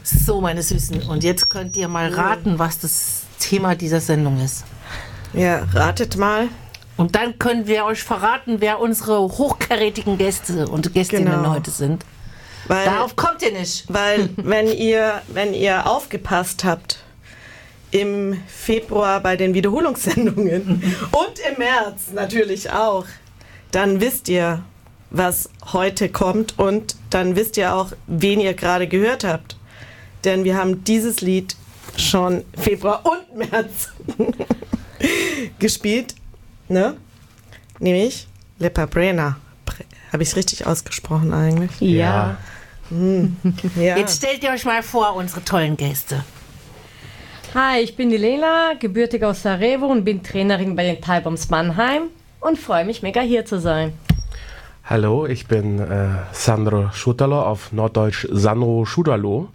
So, meine Süßen, und jetzt könnt ihr mal raten, was das Thema dieser Sendung ist. Ja, ratet mal. Und dann können wir euch verraten, wer unsere hochkarätigen Gäste und Gästinnen heute sind. Darauf kommt ihr nicht. Weil, wenn ihr aufgepasst habt, im Februar bei den Wiederholungssendungen und im März natürlich auch, dann wisst ihr, was heute kommt und dann wisst ihr auch, wen ihr gerade gehört habt. Denn wir haben dieses Lied schon Februar und März gespielt, ne? Nämlich Leppa Brena. Habe ich es richtig ausgesprochen eigentlich? Ja. Ja. Jetzt stellt ihr euch mal vor, unsere tollen Gäste. Hi, ich bin die Lena, gebürtig aus Sarajevo und bin Trainerin bei den Thai-Bombs Mannheim und freue mich mega hier zu sein. Hallo, ich bin Sandro Schutalo, auf Norddeutsch Sandro Schutalo.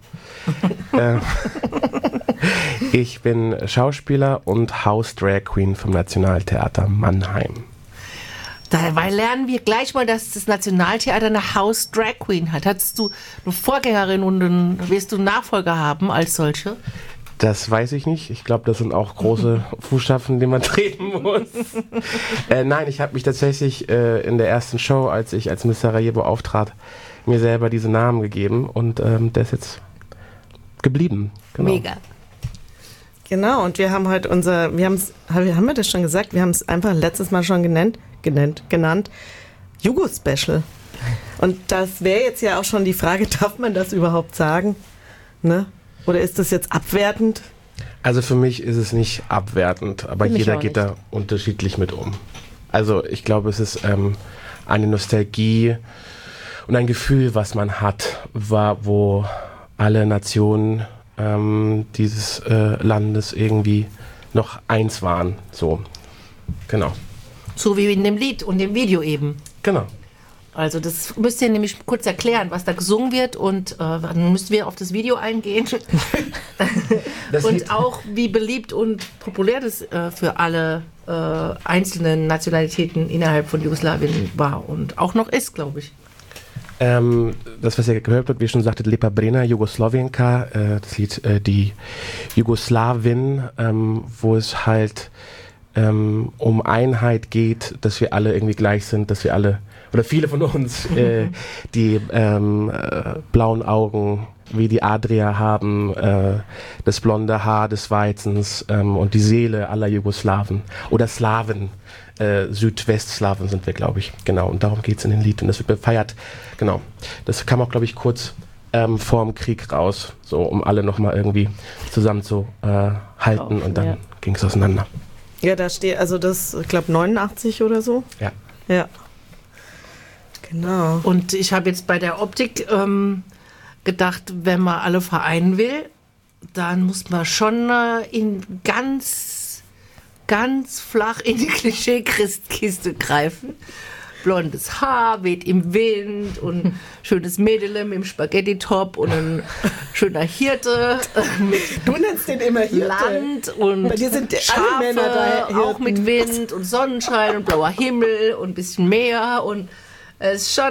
Ich bin Schauspieler und House-Drag Queen vom Nationaltheater Mannheim. Dabei lernen wir gleich mal, dass das Nationaltheater eine House-Drag Queen hat. Hattest du eine Vorgängerin und dann wirst du einen Nachfolger haben als solche? Das weiß ich nicht. Ich glaube, das sind auch große Fußstapfen, die man treten muss. Nein, ich habe mich tatsächlich in der ersten Show, als ich als Miss Sarajevo auftrat, mir selber diesen Namen gegeben und der ist jetzt geblieben. Genau. Mega. Genau, und wir haben heute haben wir das schon gesagt? Wir haben es einfach letztes Mal schon genannt, Jugo-Special. Und das wäre jetzt ja auch schon die Frage, darf man das überhaupt sagen? Ne? Oder ist das jetzt abwertend? Also für mich ist es nicht abwertend, aber jeder geht nicht. da unterschiedlich mit um. Also ich glaube, es ist eine Nostalgie und ein Gefühl, was man hat, wo alle Nationen dieses Landes irgendwie noch eins waren. So, genau. So wie in dem Lied und dem Video eben. Genau. Also das müsst ihr nämlich kurz erklären, was da gesungen wird und dann müssen wir auf das Video eingehen. Und auch wie beliebt und populär das für alle einzelnen Nationalitäten innerhalb von Jugoslawien war und auch noch ist, glaube ich. Das, was ihr gehört habt, wie schon sagte, Leppa Brena, Jugoslowenka, das Lied Die Jugoslawin, wo es halt um Einheit geht, dass wir alle irgendwie gleich sind, dass wir alle, oder viele von uns, die blauen Augen wie die Adria haben, das blonde Haar des Weizens und die Seele aller Jugoslawen oder Slawen. Südwestslawen sind wir, glaube ich. Genau, und darum geht es in dem Lied. Und das wird gefeiert. Genau. Das kam auch, glaube ich, kurz vor dem Krieg raus, so um alle nochmal irgendwie zusammen zu halten. Und dann ging es auseinander. Ja, da steht, also das, ich glaube 89 oder so. Ja. Ja. Genau. Und ich habe jetzt bei der Optik gedacht, wenn man alle vereinen will, dann muss man schon in ganz flach in die Klischee-Christkiste greifen. Blondes Haar weht im Wind und schönes Mädel mit dem Spaghetti-Top und ein schöner Hirte mit Du nennst den immer Hirte. Land und Bei dir sind alle Schafe, Männer da Hirten. auch mit Wind und Sonnenschein und blauer Himmel und ein bisschen Meer und es ist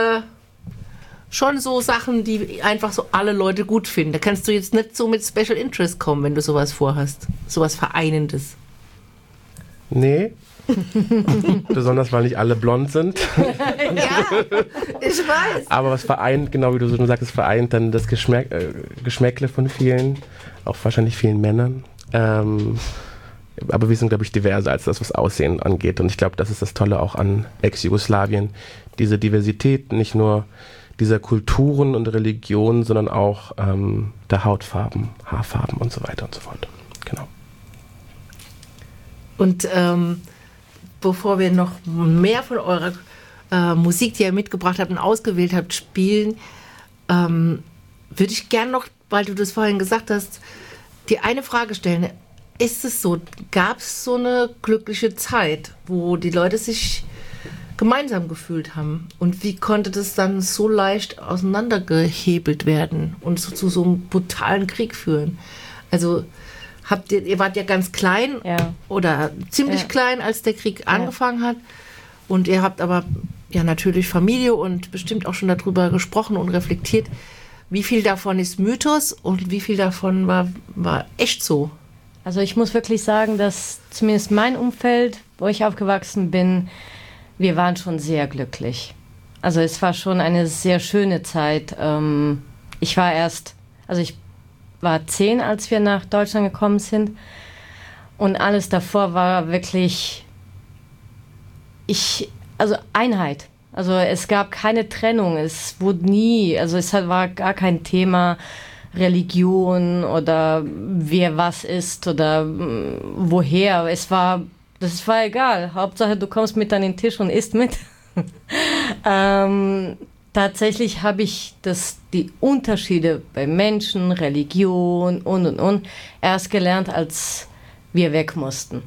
schon so Sachen, die einfach so alle Leute gut finden. Da kannst du jetzt nicht so mit Special Interest kommen, wenn du sowas vorhast. Sowas Vereinendes. Nee. Besonders, weil nicht alle blond sind. Ja, ich weiß. Aber was vereint, genau wie du schon sagst, vereint dann das Geschmäckle von vielen, auch wahrscheinlich vielen Männern. Aber wir sind, glaube ich, diverser als das, was Aussehen angeht. Und ich glaube, das ist das Tolle auch an Ex-Jugoslawien. Diese Diversität, nicht nur dieser Kulturen und Religionen, sondern auch der Hautfarben, Haarfarben und so weiter und so fort. Genau. Und bevor wir noch mehr von eurer Musik, die ihr mitgebracht habt und ausgewählt habt, spielen, würde ich gern noch, weil du das vorhin gesagt hast, dir eine Frage stellen. Ist es so, gab es so eine glückliche Zeit, wo die Leute sich gemeinsam gefühlt haben? Und wie konnte das dann so leicht auseinandergehebelt werden und zu so einem brutalen Krieg führen? Also ihr wart ja ganz klein oder ziemlich klein, als der Krieg angefangen hat. Und ihr habt aber ja natürlich Familie und bestimmt auch schon darüber gesprochen und reflektiert. Wie viel davon ist Mythos und wie viel davon war echt so? Also ich muss wirklich sagen, dass zumindest mein Umfeld, wo ich aufgewachsen bin, wir waren schon sehr glücklich. Also es war schon eine sehr schöne Zeit. Ich war 10, als wir nach Deutschland gekommen sind. Und alles davor war wirklich, Einheit. Also es gab keine Trennung. Es war gar kein Thema Religion oder wer was ist oder woher. Das war egal. Hauptsache, du kommst mit an den Tisch und isst mit. Tatsächlich habe ich die Unterschiede bei Menschen, Religion und erst gelernt, als wir weg mussten.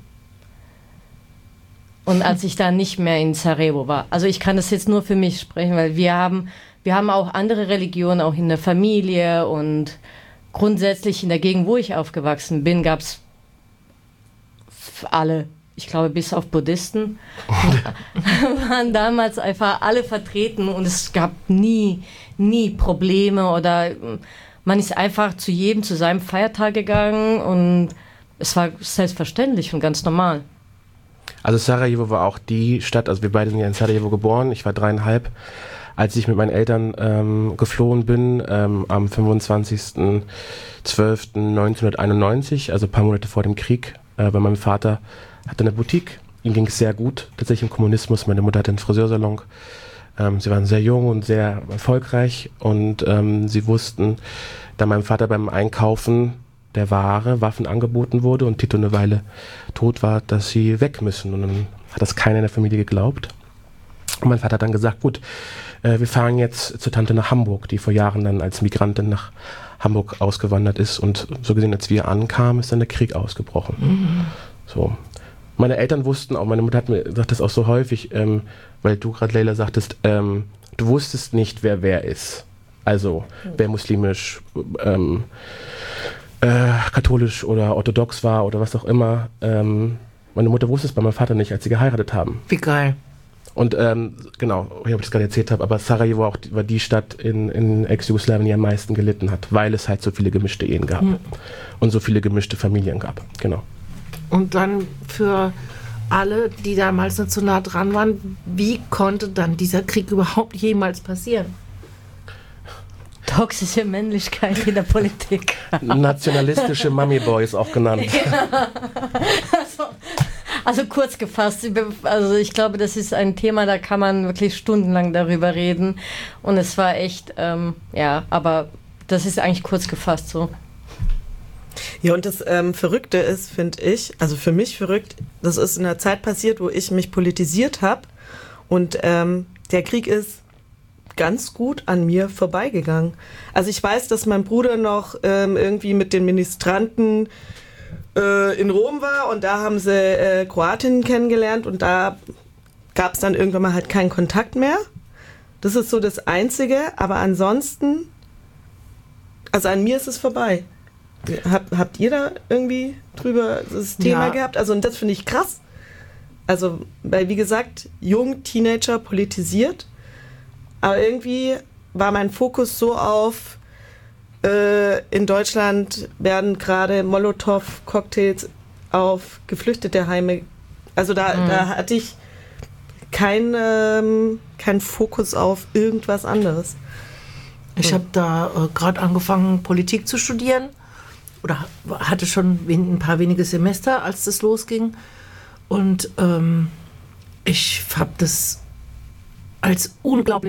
Und als ich dann nicht mehr in Sarajevo war. Also ich kann das jetzt nur für mich sprechen, weil wir haben auch andere Religionen, auch in der Familie und grundsätzlich in der Gegend, wo ich aufgewachsen bin, gab es alle, ich glaube bis auf Buddhisten, waren damals einfach alle vertreten und es gab nie Probleme oder man ist einfach zu seinem Feiertag gegangen und es war selbstverständlich und ganz normal. Also Sarajevo war auch die Stadt, also wir beide sind ja in Sarajevo geboren, ich war 3,5, als ich mit meinen Eltern geflohen bin, am 25.12.1991, also ein paar Monate vor dem Krieg, weil mein Vater hatte eine Boutique, ihm ging es sehr gut, tatsächlich im Kommunismus, meine Mutter hatte einen Friseursalon, sie waren sehr jung und sehr erfolgreich und sie wussten, da meinem Vater beim Einkaufen der Ware Waffen angeboten wurde und Tito eine Weile tot war, dass sie weg müssen. Und dann hat das keiner in der Familie geglaubt. Und mein Vater hat dann gesagt, gut, wir fahren jetzt zur Tante nach Hamburg, die vor Jahren dann als Migrantin nach Hamburg ausgewandert ist. Und so gesehen, als wir ankamen, ist dann der Krieg ausgebrochen. Mhm. So. Meine Eltern wussten auch, meine Mutter hat mir gesagt, das auch so häufig, weil du gerade, Leila, sagtest, du wusstest nicht, wer ist. Also, wer muslimisch, katholisch oder orthodox war oder was auch immer. Meine Mutter wusste es bei meinem Vater nicht, als sie geheiratet haben. Wie geil. Und genau, ob ich das gerade erzählt habe, aber Sarajevo war die Stadt in Ex-Jugoslawien, die am meisten gelitten hat, weil es halt so viele gemischte Ehen gab und so viele gemischte Familien gab. Genau. Und dann für alle, die damals nicht so nah dran waren, wie konnte dann dieser Krieg überhaupt jemals passieren? Toxische Männlichkeit in der Politik. Nationalistische Mummy-Boys auch genannt. Ja. Also kurz gefasst, also ich glaube, das ist ein Thema, da kann man wirklich stundenlang darüber reden. Und es war echt, aber das ist eigentlich kurz gefasst so. Ja, und das Verrückte ist, finde ich, also für mich verrückt, das ist in einer Zeit passiert, wo ich mich politisiert habe und der Krieg ist ganz gut an mir vorbeigegangen. Also ich weiß, dass mein Bruder noch irgendwie mit den Ministranten in Rom war und da haben sie Kroatinnen kennengelernt und da gab es dann irgendwann mal halt keinen Kontakt mehr. Das ist so das Einzige, aber ansonsten, also an mir ist es vorbei. Habt ihr da irgendwie drüber das Thema gehabt? Also und das finde ich krass. Also, weil wie gesagt, jung, Teenager, politisiert, aber irgendwie war mein Fokus so auf, in Deutschland werden gerade Molotow-Cocktails auf geflüchtete Heime, also da hatte ich keinen Fokus auf irgendwas anderes. Ich habe da gerade angefangen, Politik zu studieren oder hatte schon ein paar wenige Semester, als das losging. Und ich habe das als unglaublich